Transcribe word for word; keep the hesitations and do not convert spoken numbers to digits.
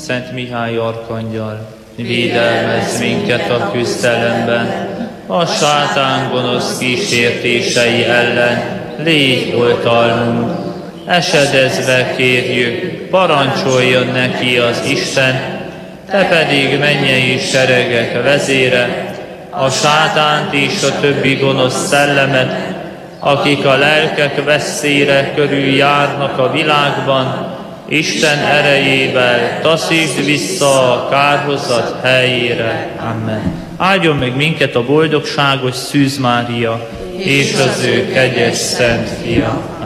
Szent Mihály arkangyal, védelmezz minket a küzdelemben, a sátán gonosz kísértései ellen légy oltalmunk. Esedezve kérjük, parancsoljon neki az Isten, te pedig mennyei seregek vezére, a sátánt és a többi gonosz szellemet, akik a lelkek vesszére körül járnak a világban, Isten erejével taszítsd vissza a kárhozat helyére. Amen. Áldjon meg minket a boldogságos Szűz Mária és az ő kegyes Szent Fia.